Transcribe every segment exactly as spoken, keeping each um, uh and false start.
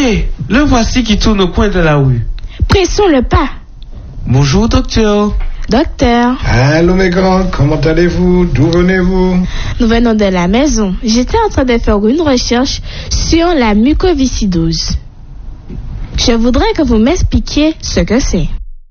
Hé, le voici qui tourne au coin de la rue. Pressons le pas. Bonjour, docteur. Docteur. Allô mes grands, comment allez-vous? D'où venez-vous? Nous venons de la maison. J'étais en train de faire une recherche sur la mucoviscidose. Je voudrais que vous m'expliquiez ce que c'est.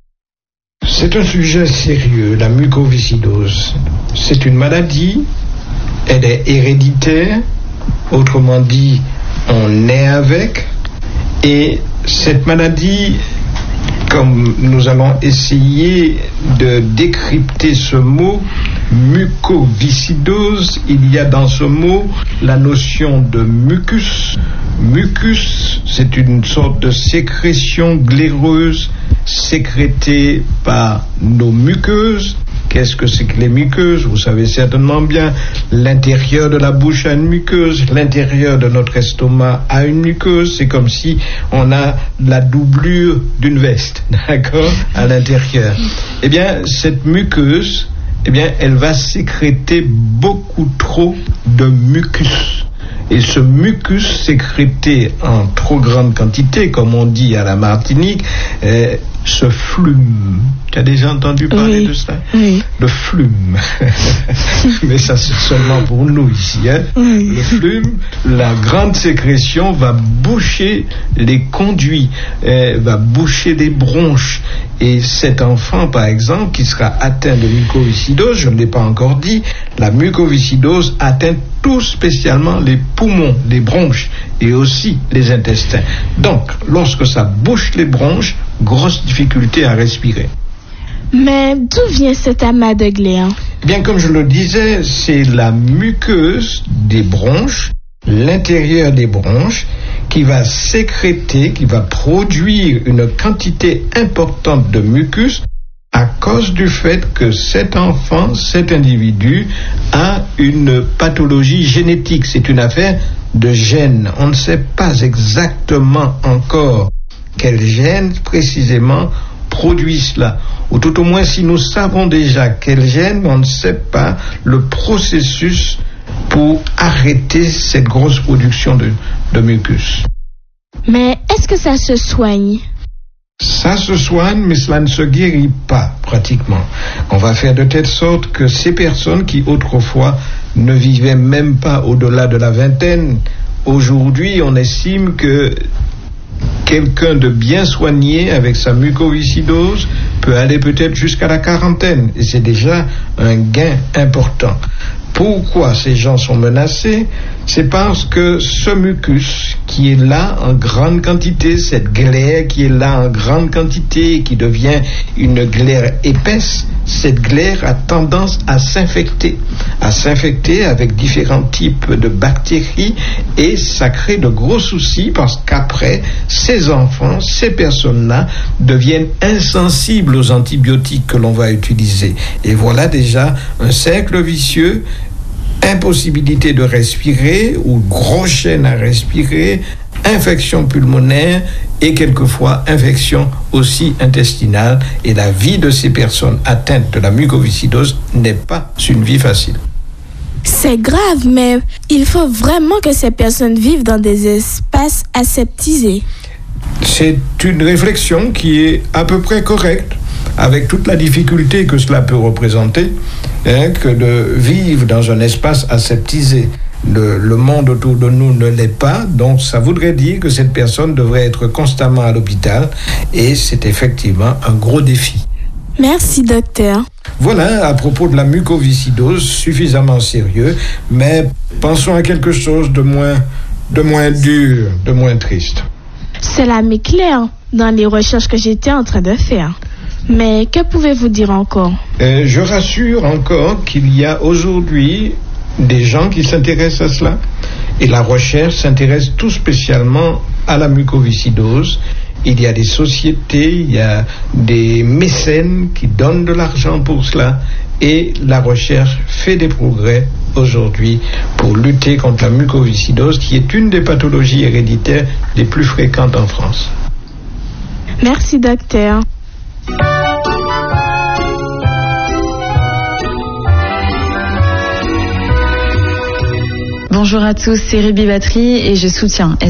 C'est un sujet sérieux, la mucoviscidose. C'est une maladie, elle est héréditaire, autrement dit, on naît avec, et cette maladie, comme nous allons essayer de décrypter ce mot, mucoviscidose, il y a dans ce mot la notion de mucus. Mucus, c'est une sorte de sécrétion glaireuse sécrétée par nos muqueuses. Qu'est-ce que c'est que les muqueuses? Vous savez certainement bien, l'intérieur de la bouche a une muqueuse, l'intérieur de notre estomac a une muqueuse. C'est comme si on a la doublure d'une veste, d'accord, à l'intérieur. Eh bien, cette muqueuse, eh bien, elle va sécréter beaucoup trop de mucus. Et ce mucus sécrété en trop grande quantité, comme on dit à la Martinique, euh, se flume. Tu as déjà entendu parler oui. de ça? Oui. Le flume. Mais ça, c'est seulement pour nous ici. Hein? Oui. Le flume, la grande sécrétion va boucher les conduits, euh, va boucher les bronches. Et cet enfant, par exemple, qui sera atteint de mucoviscidose, je ne l'ai pas encore dit, la mucoviscidose atteint tout spécialement les poumons, les bronches et aussi les intestins. Donc, lorsque ça bouche les bronches, grosse difficulté à respirer. Mais d'où vient cet amas de glaire? Bien, comme je le disais, c'est la muqueuse des bronches, l'intérieur des bronches, qui va sécréter, qui va produire une quantité importante de mucus à cause du fait que cet enfant, cet individu, a une pathologie génétique. C'est une affaire de gènes. On ne sait pas exactement encore quel gène précisément produit cela. Ou tout au moins, si nous savons déjà quel gène, on ne sait pas le processus pour arrêter cette grosse production de, de mucus. Mais est-ce que ça se soigne? Ça se soigne, mais cela ne se guérit pas, pratiquement. On va faire de telle sorte que ces personnes qui, autrefois, ne vivaient même pas au-delà de la vingtaine, aujourd'hui, on estime que quelqu'un de bien soigné avec sa mucoviscidose peut aller peut-être jusqu'à la quarantaine. Et c'est déjà un gain important. Pourquoi ces gens sont menacés? C'est parce que ce mucus qui est là en grande quantité, cette glaire qui est là en grande quantité, qui devient une glaire épaisse, cette glaire a tendance à s'infecter, à s'infecter avec différents types de bactéries, et ça crée de gros soucis parce qu'après, ces enfants, ces personnes-là deviennent insensibles aux antibiotiques que l'on va utiliser. Et voilà déjà un cercle vicieux. Impossibilité de respirer ou gros chaîne à respirer, infection pulmonaire et quelquefois infection aussi intestinale. Et la vie de ces personnes atteintes de la mucoviscidose n'est pas une vie facile. C'est grave, mais il faut vraiment que ces personnes vivent dans des espaces aseptisés. C'est une réflexion qui est à peu près correcte, avec toute la difficulté que cela peut représenter, hein, que de vivre dans un espace aseptisé. Le, le monde autour de nous ne l'est pas, donc ça voudrait dire que cette personne devrait être constamment à l'hôpital, et c'est effectivement un gros défi. Merci, docteur. Voilà, à propos de la mucoviscidose, suffisamment sérieux, mais pensons à quelque chose de moins, de moins dur, de moins triste. Cela m'éclaire dans les recherches que j'étais en train de faire. Mais que pouvez-vous dire encore? euh, Je rassure encore qu'il y a aujourd'hui des gens qui s'intéressent à cela. Et la recherche s'intéresse tout spécialement à la mucoviscidose. Il y a des sociétés, il y a des mécènes qui donnent de l'argent pour cela. Et la recherche fait des progrès aujourd'hui pour lutter contre la mucoviscidose, qui est une des pathologies héréditaires les plus fréquentes en France. Merci, docteur. Bonjour à tous, c'est Ruby Battery et je soutiens